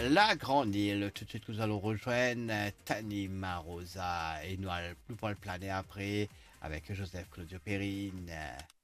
la grande île. Tout de suite, nous allons rejoindre Tanima Rosa et nous allons planer après avec Joseph Claudio Perrine.